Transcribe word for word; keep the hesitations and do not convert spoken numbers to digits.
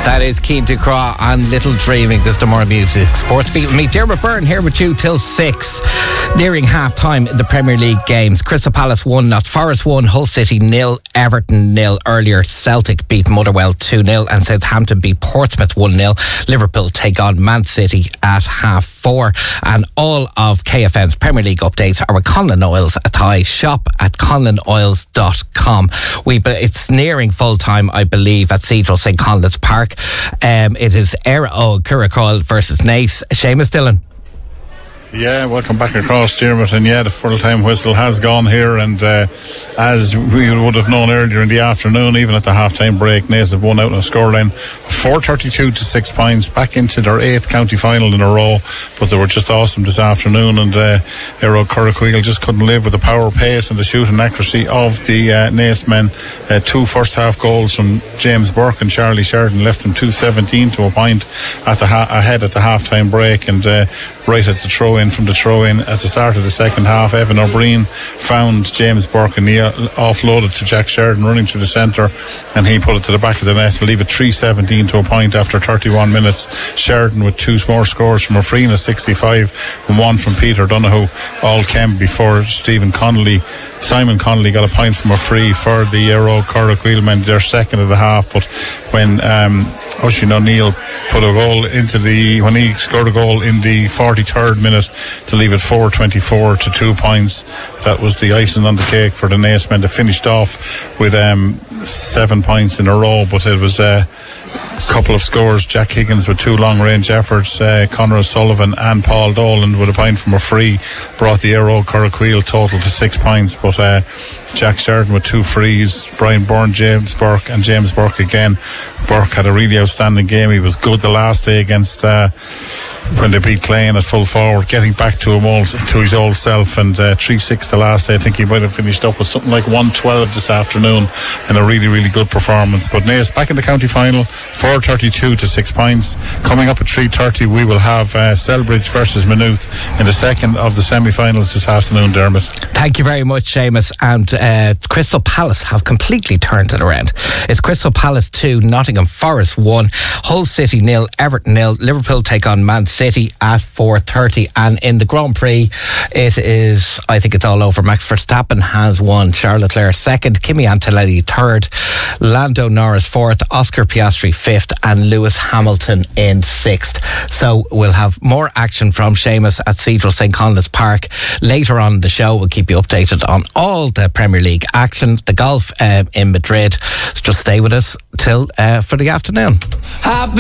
That is Keen to Craw and Little Dreaming. This is the More Music Sports Beat with me, Dermot Byrne, here with you till six. Nearing half time in the Premier League games. Crystal Palace won, Notts Forest won, Hull City nil, Everton nil. Earlier, Celtic beat Motherwell two nil and Southampton beat Portsmouth one nil. Liverpool take on Man City at half four. And all of K F M's Premier League updates are with Conlon Oils Athy. Shop at conlon oils dot com. We, it's nearing full time, I believe, at Cedral St Conlon's Park. Um, it is Éire Óg Curacoil versus Naas. Seamus Dillon. Yeah, welcome back across, Dermot. And yeah, the full-time whistle has gone here, and uh, as we would have known earlier in the afternoon, even at the half-time break, Naas have won out on a scoreline four thirty-two to six points, back into their eighth county final in a row. But they were just awesome this afternoon, and uh, Éire Óg Curacoil just couldn't live with the power, pace and the shooting accuracy of the uh, Naas men. Uh, two first-half goals from James Burke and Charlie Sheridan left them two seventeen to a point at the ha- ahead at the half-time break, and uh, right at the throw-in from the throw-in at the start of the second half, Evan O'Brien found James Burke and he offloaded to Jack Sheridan running through the centre, and he put it to the back of the net to leave it three seventeen to a point after thirty-one minutes. Sheridan with two more scores from a free and a sixty-five and one from Peter Donoghue all came before Stephen Connolly. Simon Connolly got a point from a free for the Éire Óg Curacoil men, their second of the half. But when um, Oisin O'Neill put a goal into the when he scored a goal in the forty-third minute to leave it four twenty-four to two points, that was the icing on the cake for the Naas men. They finished off with um, seven points in a row, but it was a uh, couple of scores. Jack Higgins with two long range efforts, uh, Conor O'Sullivan and Paul Dolan with a point from a free brought the Éire Óg Curacoil total to six points. But uh, Jack Sheridan with two frees, Brian Byrne, James Burke and James Burke again. Burke had a really outstanding game. He was good the last day against uh, when they beat Clane at full forward, getting back to him old, to his old self, and uh, three six the last day. I think he might have finished up with something like one twelve this afternoon, and a really really good performance. But Naas back in the county final, four thirty-two to six points. Coming up at three thirty we will have uh, Selbridge versus Maynooth in the second of the semi-finals this afternoon, Dermot. Thank you very much, Seamus. And uh, Crystal Palace have completely turned it around. It's Crystal Palace two, Nottingham Forest one, Hull City nil, Everton nil. Liverpool take on Man City at four thirty. And in the Grand Prix, it is, I think it's all over. Max Verstappen has won, Charles Leclerc second, Kimi Antonelli third, Lando Norris fourth, Oscar Piastri fifth, and Lewis Hamilton in sixth. So we'll have more action from Seamus at Cedral St Conlon's Park later on in the show. We'll keep you updated on all the Premier League action, the golf um, in Madrid. So just stay with us till uh, for the afternoon.